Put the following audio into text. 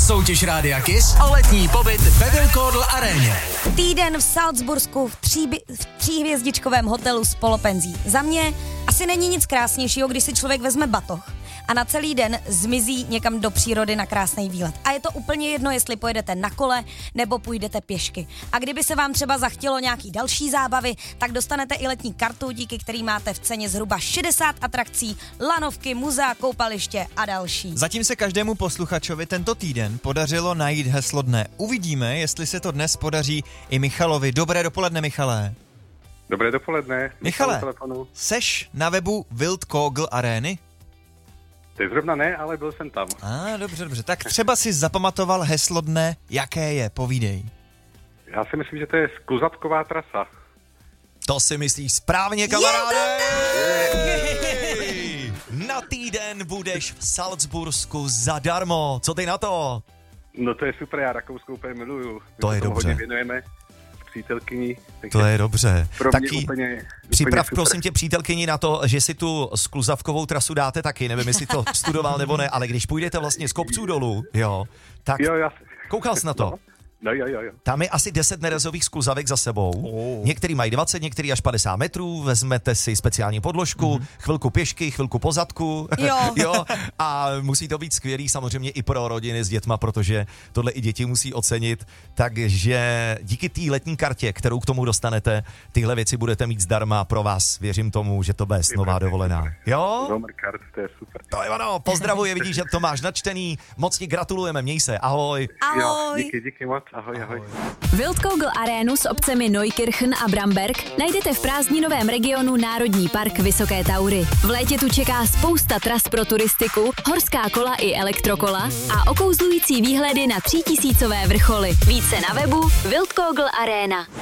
soutěž Rádia Kiss o letní pobyt ve Wildcardle aréně. Týden v Salzbursku v tříhvězdičkovém hotelu s polopenzí. Za mě asi není nic krásnějšího, když si člověk vezme batoh a na celý den zmizí někam do přírody na krásný výlet. A je to úplně jedno, jestli pojedete na kole nebo půjdete pěšky. A kdyby se vám třeba zachtělo nějaký další zábavy, tak dostanete i letní kartu, díky který máte v ceně zhruba 60 atrakcí, lanovky, muzea, koupaliště a další. Zatím se každému posluchačovi tento týden podařilo najít heslo dne. Uvidíme, jestli se to dnes podaří i Michalovi. Dobré dopoledne, Michale. Dobré dopoledne. Michale, seš na webu Wildcardle arény? Teď zrovna ne, ale byl jsem tam. Dobře. Tak třeba si zapamatoval heslo dne, jaké je, povídej. Já si myslím, že to je skluzavková trasa. To si myslíš správně, kamaráde! Na týden budeš v Salzbursku zadarmo. Co ty na to? No to je super, já Rakousko úplně miluju. To je dobře. Hodně věnujeme s přítelkyní. To je dobře. Taky úplně připrav super. Prosím tě přítelkyni na to, že si tu skluzavkovou trasu dáte taky. Nevím, jestli to studoval nebo ne, ale když půjdete vlastně z kopců dolů, tak koukal jsi na to? No. No, jo. Tam je asi 10 nerezových skluzavek za sebou. Některý mají 20, některý až 50 metrů. Vezmete si speciální podložku, chvilku pěšky, chvilku po zadku. Jo. A musí to být skvělý samozřejmě i pro rodiny s dětma, protože tohle i děti musí ocenit. Takže díky té letní kartě, kterou k tomu dostanete, tyhle věci budete mít zdarma pro vás. Věřím tomu, že to bude snová dovolená. Jo? Romerkart, to je super. To je ono, pozdravuji, vidíš, že to máš načtený. Moc ti gratulujeme, měj se, ahoj. Ahoj. Jo, díky moc. Ahoj. Wildcardle arénu s obcemi Neukirchen a Bramberg najdete v prázdninovém regionu Národní park Vysoké Taury. V létě tu čeká spousta tras pro turistiku, horská kola i elektrokola a okouzlující výhledy na 3000 vrcholy. Více na webu Wildcardle Arena.